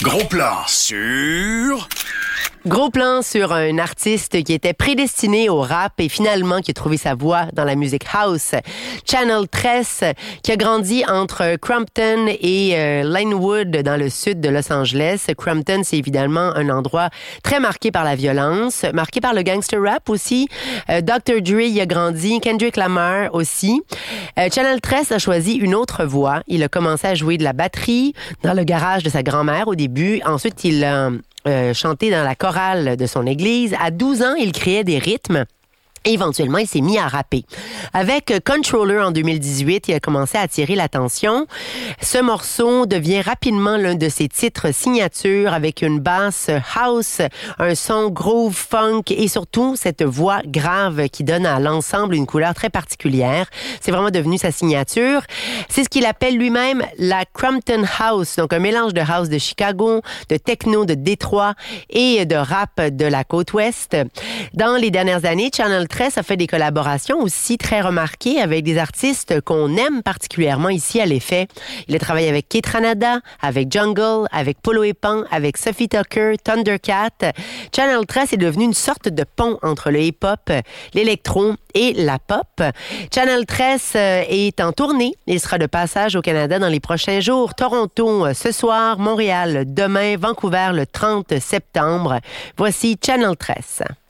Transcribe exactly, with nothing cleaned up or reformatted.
Gros plan sur... Gros plan sur un artiste qui était prédestiné au rap et finalement qui a trouvé sa voie dans la musique house. Channel treize, qui a grandi entre Crampton et euh, Lanewood dans le sud de Los Angeles. Crampton, c'est évidemment un endroit très marqué par la violence, marqué par le gangster rap aussi. Euh, docteur Dre y a grandi, Kendrick Lamar aussi. Euh, Channel treize a choisi une autre voie. Il a commencé à jouer de la batterie dans le garage de sa grand-mère au début. Ensuite, il a Euh, chanté dans la chorale de son église. À douze ans, il créait des rythmes. Et éventuellement, il s'est mis à rapper. Avec Controller en deux mille dix-huit, il a commencé à attirer l'attention. Ce morceau devient rapidement l'un de ses titres signature avec une basse house, un son groove funk et surtout cette voix grave qui donne à l'ensemble une couleur très particulière. C'est vraiment devenu sa signature. C'est ce qu'il appelle lui-même la Crampton House, donc un mélange de house de Chicago, de techno de Détroit et de rap de la côte ouest. Dans les dernières années, Channel treize a fait des collaborations aussi très remarquées avec des artistes qu'on aime particulièrement ici à l'Effet. Il a travaillé avec Kaytranada, avec Jungle, avec Polo et Pan, avec Sophie Tucker, Thundercat. Channel treize est devenu une sorte de pont entre le hip-hop, l'électro et la pop. Channel treize est en tournée. Il sera de passage au Canada dans les prochains jours. Toronto ce soir, Montréal demain, Vancouver le trente septembre. Voici Channel treize.